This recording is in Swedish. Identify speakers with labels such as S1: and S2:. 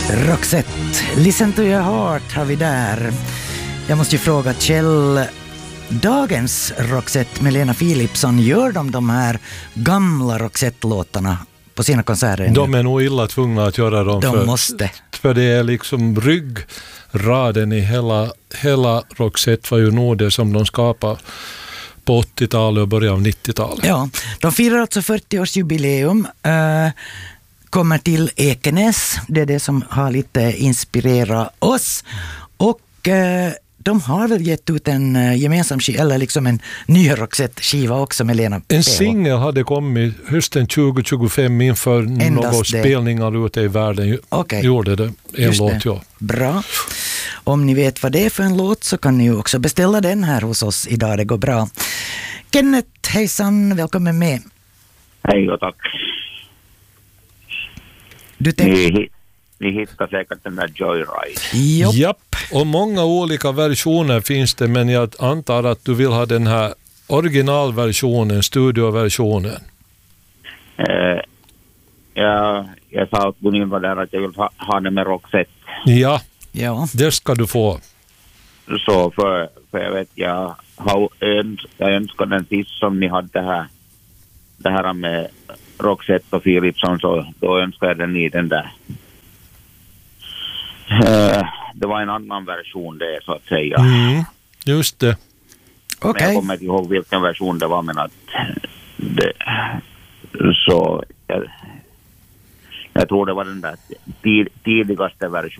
S1: Roxette, Listen to your heart har vi där. Jag måste ju fråga Kjell, dagens Roxette med Lena Philipsson, gör de här gamla Roxette-låtarna på sina konserter?
S2: De är nog illa tvungna att göra dem. För det är liksom ryggraden i hela Roxette var ju nog det som de skapade på 80-talet och början av 90-talet.
S1: Ja, de firar alltså 40-årsjubileum. Kommer till Ekenäs, det är det som har lite inspirerat oss. Och de har väl gett ut en gemensam skiva, eller liksom en ny Roxette-skiva också med Lena
S2: En singel hade kommit hösten 2025 inför några spelningar ute i världen.
S1: Okay.
S2: Gjorde det en låt, ja.
S1: Bra. Om ni vet vad det är för en låt så kan ni ju också beställa den här hos oss idag. Det går bra. Kenneth, hejsan, välkommen med.
S3: Hej och tack. Ni hittar säkert den där Joyride.
S2: Japp, och många olika versioner finns det, men jag antar att du vill ha den här originalversionen, studioversionen.
S3: Jag sa att Gunilla där att jag vill ha den med Roxette.
S2: Ja, det ska du få.
S3: Så för jag vet, jag önskar den sist som ni hade det här med Roxette och Philipsson, så då önskar jag den i den där. Det var en annan version det, så att säga.
S2: Just det.
S1: Okay.
S3: Jag kommer inte ihåg vilken version det var, men att det, så jag tror det var den där tidigaste versionen.